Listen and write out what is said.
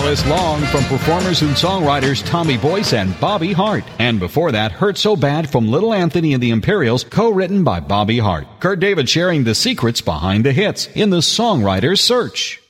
Alice Long from performers and songwriters Tommy Boyce and Bobby Hart. And before that, Hurt So Bad from Little Anthony and the Imperials, co-written by Bobby Hart. Kurt David sharing the secrets behind the hits in the Songwriter's Search.